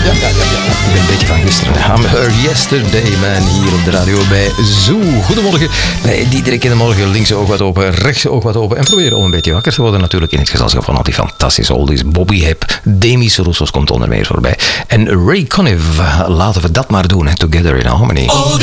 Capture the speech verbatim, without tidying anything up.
ja, ja, ja. Ik ben een beetje van gisteren. I'm her yesterday, man. Hier op de radio bij Zoo. Goedemorgen. Bij Diederik in de morgen. Linkse oog wat open, rechtse oog wat open. En proberen om een beetje wakker te worden natuurlijk in het gezelschap van al die fantastische oldies. Bobby Hebb, Demis Roussos komt onder meer voorbij. En Ray Conniff. Laten we dat maar doen. Hè. Together in Harmony.